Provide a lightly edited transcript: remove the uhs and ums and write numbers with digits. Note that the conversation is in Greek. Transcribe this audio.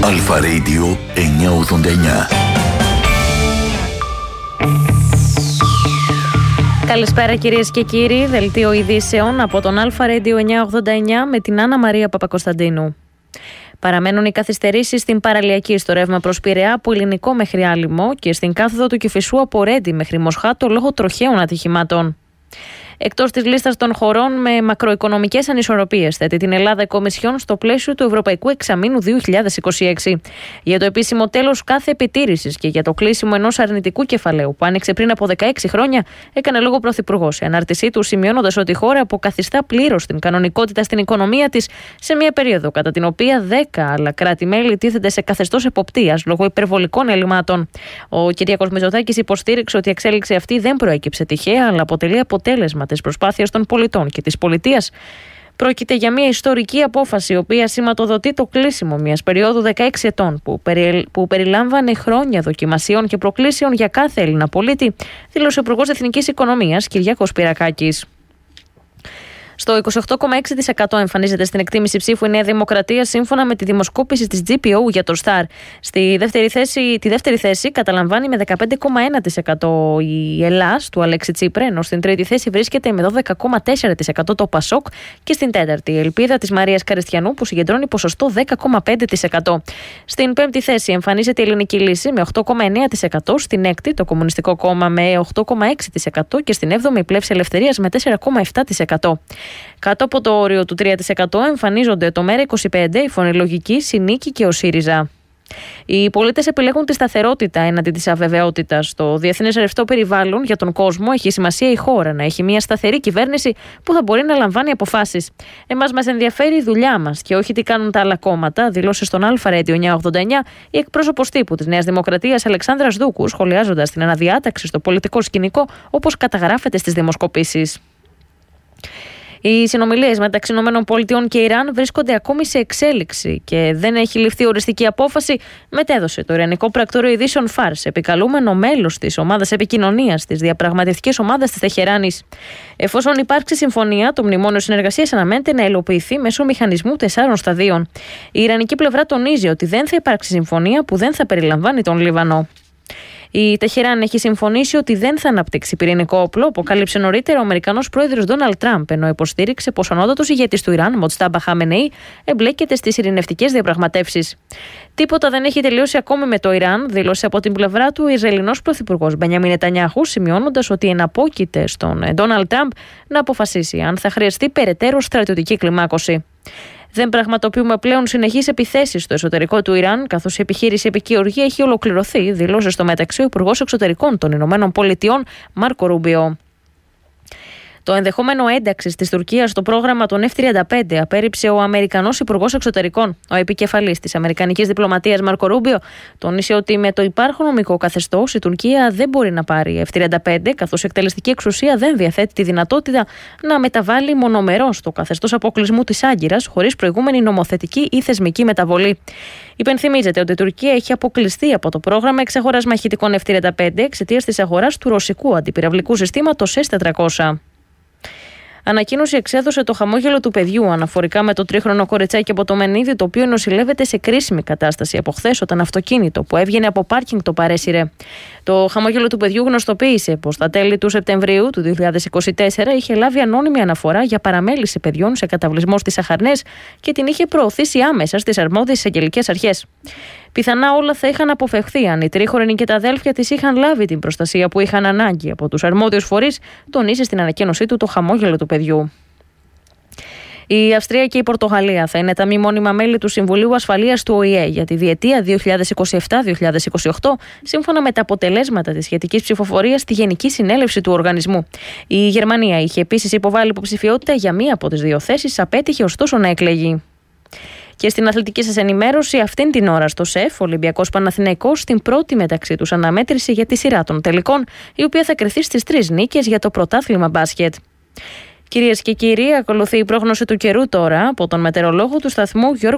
Αλφα Radio 989. Καλησπέρα κυρίες και κύριοι, δελτίο ειδήσεων από τον Αλφα Radio 989 με την Άννα Μαρία Παπακοσταντίνου. Παραμένουν οι καθυστερήσεις στην παραλιακή στο ρεύμα προς Πειραιά από Ελληνικό μέχρι Άλυμο και στην κάθοδο του Κηφισού από Ρέντι μέχρι Μοσχάτο λόγω τροχαίων ατυχημάτων. Εκτός της λίστας των χωρών με μακροοικονομικές ανισορροπίες, θέτει την Ελλάδα η Κομισιόν στο πλαίσιο του Ευρωπαϊκού Εξαμήνου 2026. Για το επίσημο τέλος κάθε επιτήρησης και για το κλείσιμο ενός αρνητικού κεφαλαίου που άνοιξε πριν από 16 χρόνια, έκανε λόγο ο Πρωθυπουργός σε ανάρτησή του, σημειώνοντας ότι η χώρα αποκαθιστά πλήρως την κανονικότητα στην οικονομία της σε μια περίοδο κατά την οποία 10 άλλα κράτη-μέλη τίθενται σε καθεστώς εποπτείας λόγω υπερβολικών ελλημάτων. Ο κ. Μητσοτάκης υποστήριξε ότι η εξέλιξη αυτή δεν προέκυψε τυχαία, αλλά αποτελεί αποτέλεσμα της προσπάθειας των πολιτών και της πολιτείας. Πρόκειται για μια ιστορική απόφαση, η οποία σηματοδοτεί το κλείσιμο μιας περίοδου 16 ετών που περιλάμβανε χρόνια δοκιμασιών και προκλήσεων για κάθε Έλληνα πολίτη, δήλωσε ο Υπουργός Εθνικής Οικονομίας Κυριάκος Πυρακάκης. Στο 28,6% εμφανίζεται στην εκτίμηση ψήφου η Νέα Δημοκρατία, σύμφωνα με τη δημοσκόπηση της GPO για το Star. Τη δεύτερη θέση καταλαμβάνει με 15,1% η Ελλάς του Αλέξη Τσίπρα, ενώ στην τρίτη θέση βρίσκεται με 12,4% το Πασόκ και στην τέταρτη η Ελπίδα της Μαρίας Καριστιανού, που συγκεντρώνει ποσοστό 10,5%. Στην πέμπτη θέση εμφανίζεται η Ελληνική Λύση με 8,9%, στην έκτη το Κομμουνιστικό Κόμμα με 8,6% και στην έβδομη η Πλεύση Ελευθερίας με 4,7%. Κάτω από το όριο του 3% εμφανίζονται το ΜΕΡΑ25, η Φωνή Λογικής, η Νίκη και ο ΣΥΡΙΖΑ. Οι πολίτες επιλέγουν τη σταθερότητα έναντι της αβεβαιότητας. Στο διεθνές ρευστό περιβάλλον για τον κόσμο έχει σημασία η χώρα να έχει μια σταθερή κυβέρνηση που θα μπορεί να λαμβάνει αποφάσεις. Εμάς μας ενδιαφέρει η δουλειά μας και όχι τι κάνουν τα άλλα κόμματα, δήλωσε στον Αλφα Radio 989 η εκπρόσωπος τύπου της Νέας Δημοκρατίας Αλεξάνδρας Δούκου, σχολιάζοντας την αναδιάταξη στο πολιτικό σκηνικό όπως καταγράφεται στις δημοσκοπήσεις. Οι συνομιλίες μεταξύ ΗΠΑ και Ιράν βρίσκονται ακόμη σε εξέλιξη και δεν έχει ληφθεί οριστική απόφαση, μετέδωσε το Ιρανικό Πρακτορείο Ειδήσεων Φάρς, επικαλούμενο μέλος της ομάδας επικοινωνίας της διαπραγματευτικής ομάδας της Τεχεράνης. Εφόσον υπάρξει συμφωνία, το μνημόνιο συνεργασίας αναμένεται να υλοποιηθεί μέσω μηχανισμού 4 σταδίων. Η Ιρανική πλευρά τονίζει ότι δεν θα υπάρξει συμφωνία που δεν θα περιλαμβάνει τον Λίβανο. Η Τεχεράν έχει συμφωνήσει ότι δεν θα αναπτύξει πυρηνικό όπλο, αποκάλυψε νωρίτερα ο Αμερικανός πρόεδρος Ντόναλντ Τραμπ, ενώ υποστήριξε πως ο ανώτατος ηγέτης του Ιράν, Μοτστάμπα Χαμενεή, εμπλέκεται στις ειρηνευτικές διαπραγματεύσεις. Τίποτα δεν έχει τελειώσει ακόμη με το Ιράν, δήλωσε από την πλευρά του ο Ισραηλινός πρωθυπουργός Μπενιαμίν Νετανιάχου, σημειώνοντας ότι εναπόκειται στον Ντόναλντ Τραμπ να αποφασίσει αν θα χρειαστεί περαιτέρω στρατιωτική κλιμάκωση. Δεν πραγματοποιούμε πλέον συνεχείς επιθέσεις στο εσωτερικό του Ιράν, καθώς η επιχείρηση επικυοργία έχει ολοκληρωθεί, δήλωσε στο μεταξύ ο Υπουργός Εξωτερικών των Ηνωμένων Πολιτειών, Μάρκο Ρούμπιο. Το ενδεχόμενο ένταξης της Τουρκίας στο πρόγραμμα των F-35 απέρριψε ο Αμερικανός Υπουργός Εξωτερικών. Ο επικεφαλής της Αμερικανικής Διπλωματίας, Μάρκο Ρούμπιο, τόνισε ότι με το υπάρχον νομικό καθεστώς η Τουρκία δεν μπορεί να πάρει F-35, καθώς η εκτελεστική εξουσία δεν διαθέτει τη δυνατότητα να μεταβάλει μονομερώς το καθεστώς αποκλεισμού της Άγκυρας, χωρίς προηγούμενη νομοθετική ή θεσμική μεταβολή. Υπενθυμίζεται ότι η Τουρκία έχει αποκλειστεί από το πρόγραμμα εξαγοράς μαχητικών F-35 εξαιτίας της αγοράς του ρωσικού αντιπυραυλικού συστήματος S-400. Ανακοίνωση εξέδωσε το χαμόγελο του παιδιού αναφορικά με το τρίχρονο κοριτσάκι από το Μενίδη, το οποίο νοσηλεύεται σε κρίσιμη κατάσταση από χθες, όταν αυτοκίνητο που έβγαινε από πάρκινγκ το παρέσυρε. Το χαμόγελο του παιδιού γνωστοποίησε πως στα τέλη του Σεπτεμβρίου του 2024 είχε λάβει ανώνυμη αναφορά για παραμέληση παιδιών σε καταβλισμό στις Αχαρνές και την είχε προωθήσει άμεσα στις αρμόδιες εισαγγελικές αρχές. Πιθανά όλα θα είχαν αποφευχθεί αν η τρίχρονη και τα αδέλφια της είχαν λάβει την προστασία που είχαν ανάγκη από τους αρμόδιους φορείς, τονίζει στην ανακοίνωσή του το χαμόγελο του παιδιού. Η Αυστρία και η Πορτογαλία θα είναι τα μη μόνιμα μέλη του Συμβουλίου Ασφαλείας του ΟΗΕ για τη διετία 2027-2028, σύμφωνα με τα αποτελέσματα της σχετικής ψηφοφορίας στη Γενική Συνέλευση του οργανισμού. Η Γερμανία είχε επίσης υποβάλει υποψηφιότητα για μία από τις δύο θέσεις, απέτυχε ωστόσο να εκλεγεί. Και στην αθλητική σας ενημέρωση, αυτήν την ώρα στο ΣΕΦ, Ολυμπιακός Παναθηναϊκός, στην πρώτη μεταξύ τους αναμέτρηση για τη σειρά των τελικών, η οποία θα κριθεί στις 3 νίκες για το πρωτάθλημα μπάσκετ. Κυρίες και κύριοι, ακολουθεί η πρόγνωση του καιρού τώρα από τον μετεωρολόγο του σταθμού Γιώργο